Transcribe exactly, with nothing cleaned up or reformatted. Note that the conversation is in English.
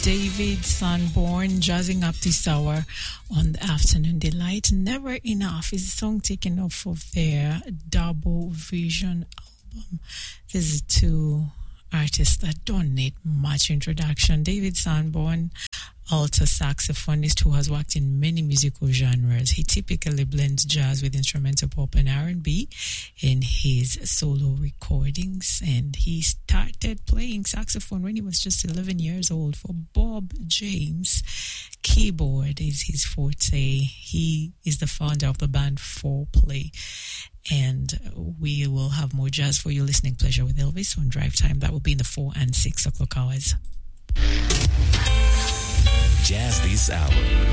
David Sanborn jazzing up this hour on the Afternoon Delight. Never Enough is a song taken off of their Double Vision album. There's two artists that don't need much introduction. David Sanborn, alto saxophonist who has worked in many musical genres. He typically blends jazz with instrumental pop and R and B in his solo recordings, and he started playing saxophone when he was just eleven years old for Bob James. Keyboard is his forte. He is the founder of the band four play, and we will have more jazz for your listening pleasure with Elvis on Drive Time. That will be in the four and six o'clock hours. Jazz this hour